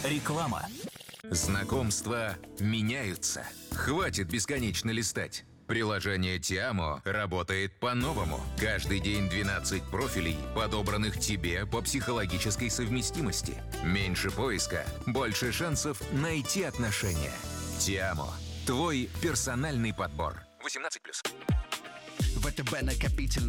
Реклама. Знакомства меняются. Хватит бесконечно листать. Приложение Tiamo работает по-новому. Каждый день 12 профилей, подобранных тебе по психологической совместимости. Меньше поиска, больше шансов найти отношения. Tiamo. Твой персональный подбор. 18+. ВТБ накопитель.